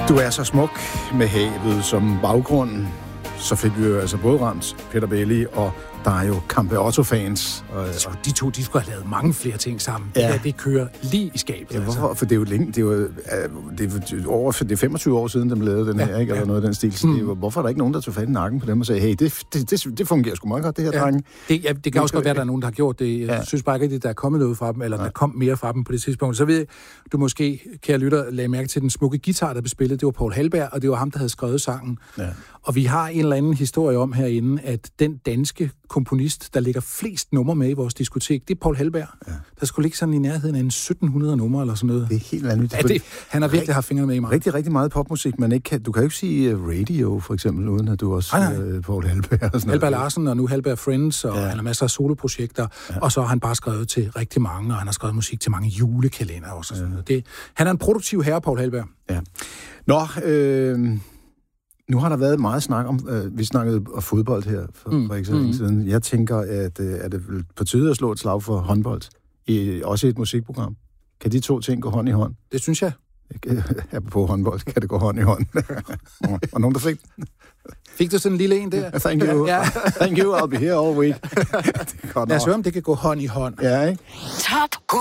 Du er så smuk med havet som baggrund. Så fik vi jo altså både ramt Peter Belli og Dario Campeotto-fans. Og de to, de skulle have lavet mange flere ting sammen. Ja. Det kører lige i skabet. Ja, hvorfor? Altså. For det er jo længe, det er 25 år siden, de lavede den her, ikke? Eller noget af den stil. Så hvorfor er der ikke nogen, der tog fat i nakken på dem og sagde, hey, det fungerer sgu meget godt, det her, drenge. Det kan også godt være, at der er nogen, der har gjort det. Jeg synes bare ikke, at der er kommet noget fra dem, eller der kom mere fra dem på det tidspunkt. Så ved du måske, kære lytter, lagde mærke til den smukke guitar, der blev spillet. Det var Paul Halberg, og det var ham, der havde skrevet sangen. Ja. Og vi har en eller anden historie om herinde, at den danske komponist, der ligger flest numre med i vores diskotek, det er Paul Halberg. Ja. Der skulle ligge sådan i nærheden af en 1700 numre eller sådan noget. Det er helt vanvittigt. Ja, han har virkelig haft fingrene med i meget. Rigtig, rigtig meget popmusik, men ikke kan, du kan jo ikke sige radio, for eksempel, uden at du også Paul Halberg. Og sådan Halberg Larsen, og nu Halberg Friends, og han har masser af soloprojekter, og så har han bare skrevet til rigtig mange, og han har skrevet musik til mange julekalender også. Og sådan noget. Han er en produktiv herre, Paul Halberg. Ja. Nå, nu har der været meget snak om, vi snakkede om fodbold her for ikke så længe siden. Jeg tænker, at er det på tide at slå et slag for håndbold, også i et musikprogram. Kan de to ting gå hånd i hånd? Det synes jeg. På håndbold kan det gå hånd i hånd. Og nogen, der fik du sådan en lille en der? Thank you. Yeah. Thank you, I'll be here all week. Lad os høre, om det kan gå hånd i hånd. Ja, ikke? Top